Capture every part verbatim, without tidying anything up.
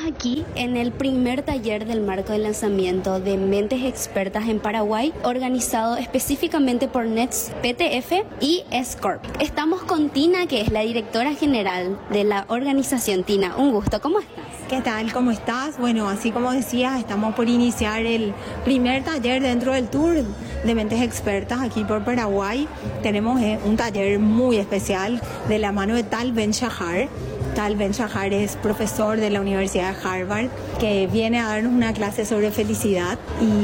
aquí en el primer taller del marco de lanzamiento de Mentes Expertas en Paraguay, organizado específicamente por Nets P T F y S-Corp. Estamos con Tina, que es la directora general de la organización. Tina, un gusto, ¿cómo estás? ¿Qué tal? ¿Cómo estás? Bueno, así como decías, estamos por iniciar el primer taller dentro del tour de Mentes Expertas aquí por Paraguay. Tenemos eh, un taller muy especial de la mano de Tal Ben-Shahar. Tal Ben-Shahar es profesor de la Universidad de Harvard, que viene a darnos una clase sobre felicidad,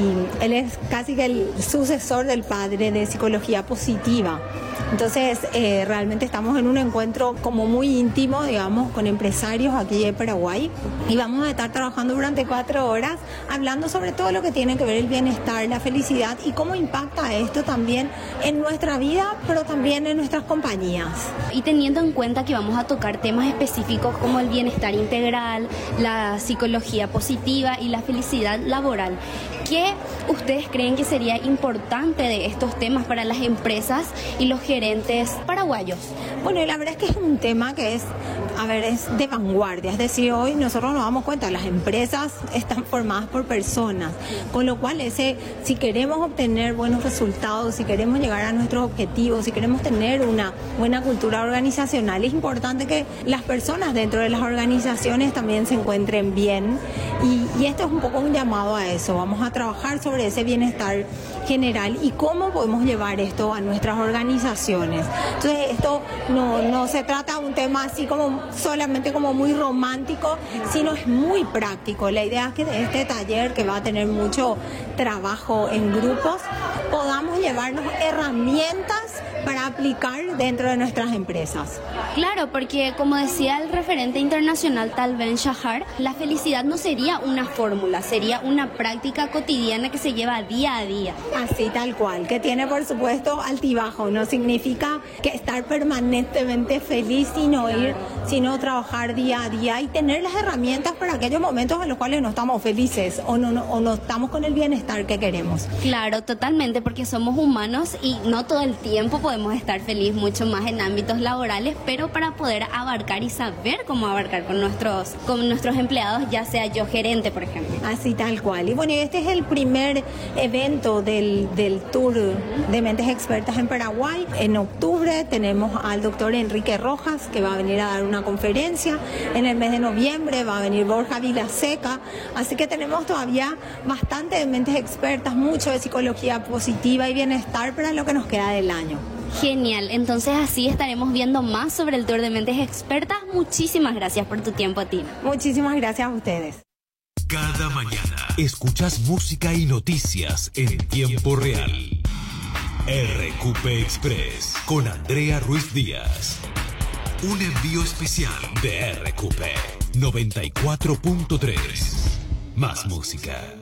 y él es casi que el sucesor del padre de psicología positiva. Entonces, eh, realmente estamos en un encuentro como muy íntimo, digamos, con empresarios aquí de Paraguay, y vamos a estar trabajando durante cuatro horas hablando sobre todo lo que tiene que ver el bienestar, la felicidad y cómo impacta esto también en nuestra vida, pero también en nuestras compañías. Y teniendo en cuenta que vamos a tocar temas específicos como el bienestar integral, la psicología positiva y la felicidad laboral, ¿qué ustedes creen que sería importante de estos temas para las empresas y los gerentes paraguayos? Bueno, la verdad es que es un tema que es, a ver, es de vanguardia. Es decir, hoy nosotros nos damos cuenta, las empresas están formadas por personas, con lo cual ese, si queremos obtener buenos resultados, si queremos llegar a nuestros objetivos, si queremos tener una buena cultura organizacional, es importante que las personas dentro de las organizaciones también se encuentren bien, y, y esto es un poco un llamado a eso. Vamos a trabajar sobre ese bienestar general y cómo podemos llevar esto a nuestras organizaciones. Entonces, esto no, no se trata de un tema así como solamente como muy romántico, sino es muy práctico. La idea es que de este taller, que va a tener mucho trabajo en grupos, podamos llevarnos herramientas para aplicar dentro de nuestras empresas. Claro, porque como decía el referente internacional Tal Ben-Shahar, la felicidad no sería una fórmula, sería una práctica cotidiana que se lleva día a día. Así, tal cual, que tiene por supuesto altibajo. No significa que estar permanentemente feliz, sino ir, sino trabajar día a día y tener las herramientas para aquellos momentos en los cuales no estamos felices o no, no, o no estamos con el bienestar que queremos. Claro, totalmente, porque somos humanos y no todo el tiempo podemos estar felices, mucho más en ámbitos laborales, pero para poder abarcar y saber cómo abarcar con nuestros, con nuestros empleados, ya sea yo gerente, por ejemplo. Así, tal cual. Y bueno, este es el primer evento del, del tour de Mentes Expertas en Paraguay. En octubre tenemos al doctor Enrique Rojas, que va a venir a dar una conferencia. En el mes de noviembre va a venir Borja Vilaseca. Así que tenemos todavía bastante de Mentes Expertas, mucho de psicología positiva y bienestar para lo que nos queda del año. Genial, entonces así estaremos viendo más sobre el tour de Mentes Expertas. Muchísimas gracias por tu tiempo, Tina. Muchísimas gracias a ustedes. Cada mañana escuchas música y noticias en tiempo real. R Q P Express con Andrea Ruiz Díaz. Un envío especial de R Q P noventa y cuatro punto tres. Más música.